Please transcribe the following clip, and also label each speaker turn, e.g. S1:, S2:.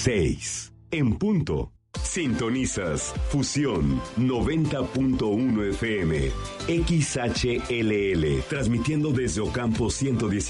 S1: 6 en punto. Sintonizas Fusión 90.1 FM, XHLL, transmitiendo desde Ocampo 117.